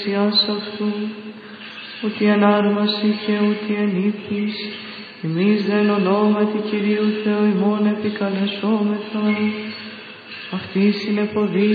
αυτού, ούτε ανάρμαση και ούτε ανήπτης, εμείς δεν ονόματι Κυρίου Θεού ημών επικαλεσόμεθα, αυτής είναι ποδή